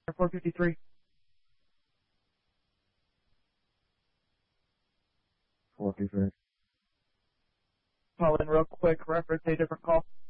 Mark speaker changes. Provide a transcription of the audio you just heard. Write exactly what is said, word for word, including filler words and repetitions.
Speaker 1: four fifty-three.
Speaker 2: four fifty-three.
Speaker 1: Call in real quick, reference a different call.